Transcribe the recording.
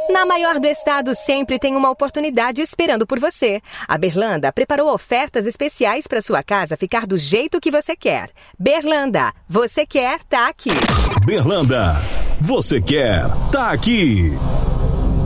Na maior do estado sempre tem uma oportunidade esperando por você. A Berlanda preparou ofertas especiais para sua casa ficar do jeito que você quer. Berlanda, você quer, tá aqui. Berlanda, você quer, tá aqui.